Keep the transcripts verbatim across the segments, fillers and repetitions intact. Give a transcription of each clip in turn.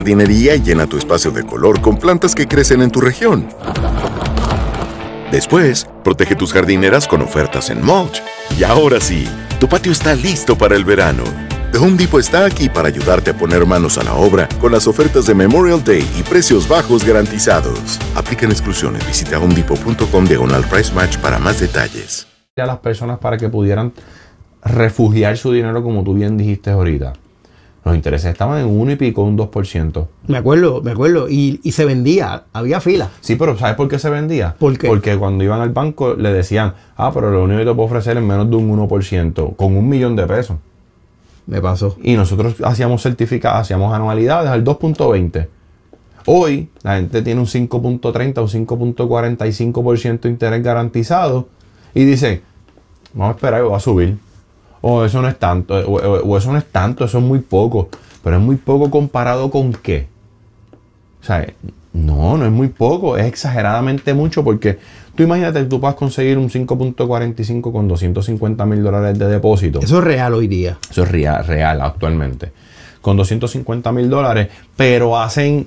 jardinería y llena tu espacio de color con plantas que crecen en tu región. Después, protege tus jardineras con ofertas en mulch. Y ahora sí, tu patio está listo para el verano. The Home Depot está aquí para ayudarte a poner manos a la obra con las ofertas de Memorial Day y precios bajos garantizados. Aplican exclusiones. Visita homedepot.com diagonal price match para más detalles. A las personas para que pudieran refugiar su dinero, como tú bien dijiste ahorita. Los intereses estaban en uno y pico, un dos por ciento. Me acuerdo, me acuerdo. Y, y se vendía, había fila. Sí, pero ¿sabes por qué se vendía? ¿Por qué? Porque cuando iban al banco le decían, ah, pero lo único que te puedo ofrecer es menos de un uno por ciento, con un millón de pesos. Me pasó. Y nosotros hacíamos certificados, hacíamos anualidades al dos punto veinte. Hoy la gente tiene un cinco punto treinta o cinco punto cuarenta y cinco por ciento de interés garantizado y dice, vamos a esperar, va a subir. O eso no es tanto, o, o, o eso no es tanto, eso es muy poco. Pero es muy poco comparado con qué. O sea, no, no es muy poco, es exageradamente mucho, porque tú imagínate que tú puedas conseguir un cinco punto cuarenta y cinco con doscientos cincuenta mil dólares de depósito. Eso es real hoy día. Eso es real, real actualmente. Con doscientos cincuenta mil dólares, pero hacen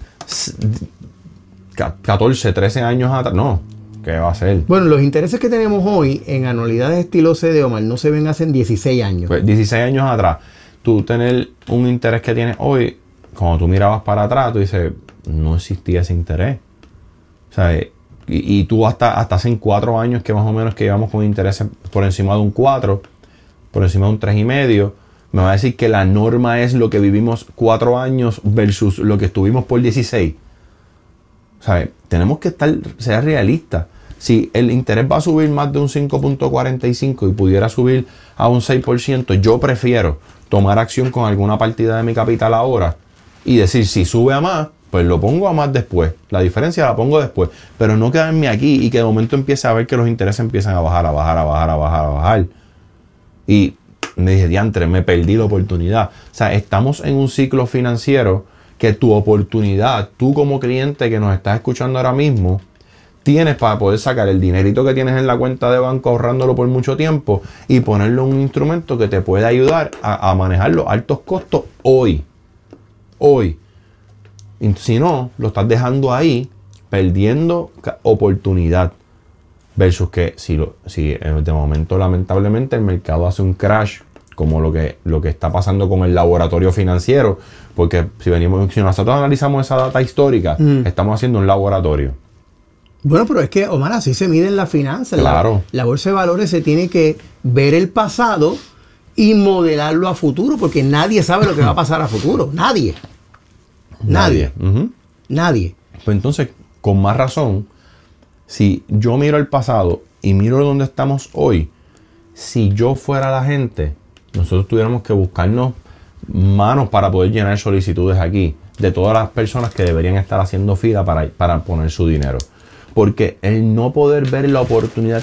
catorce, trece años atrás. No, ¿qué va a ser? Bueno, los intereses que tenemos hoy en anualidades estilo C de Omar no se ven hace dieciséis años. Pues dieciséis años atrás, tú tener un interés que tienes hoy, cuando tú mirabas para atrás, tú dices, no existía ese interés. O sea, y, y tú hasta, hasta hace cuatro años que más o menos que llevamos con intereses por encima de un cuatro, por encima de un tres y medio, me va a decir que la norma es lo que vivimos cuatro años versus lo que estuvimos por dieciséis. O sea, tenemos que estar, ser realistas. Si el interés va a subir más de un cinco punto cuarenta y cinco y pudiera subir a un seis por ciento, yo prefiero tomar acción con alguna partida de mi capital ahora y decir, si sube a más, pues lo pongo a más después. La diferencia la pongo después. Pero no quedarme aquí y que de momento empiece a ver que los intereses empiezan a bajar, a bajar, a bajar, a bajar, a bajar. Y me dije, diantre, me perdí la oportunidad. O sea, estamos en un ciclo financiero que tu oportunidad, tú como cliente que nos estás escuchando ahora mismo, tienes para poder sacar el dinerito que tienes en la cuenta de banco ahorrándolo por mucho tiempo y ponerlo en un instrumento que te pueda ayudar a, a manejar los altos costos hoy. Hoy. Y si no, lo estás dejando ahí, perdiendo oportunidad. Versus que si, lo, si de momento lamentablemente el mercado hace un crash, como lo que, lo que está pasando con el laboratorio financiero, porque si venimos, si nosotros analizamos esa data histórica, mm. estamos haciendo un laboratorio. Bueno, pero es que, Omar, así se miden las finanzas. Claro. La, la bolsa de valores se tiene que ver el pasado y modelarlo a futuro, porque nadie sabe lo que va a pasar a futuro. Nadie. Nadie. Nadie. Uh-huh. Nadie. Pues entonces, con más razón, si yo miro el pasado y miro dónde estamos hoy, si yo fuera la gente, nosotros tuviéramos que buscarnos manos para poder llenar solicitudes aquí de todas las personas que deberían estar haciendo fila para, para poner su dinero. Porque el no poder ver la oportunidad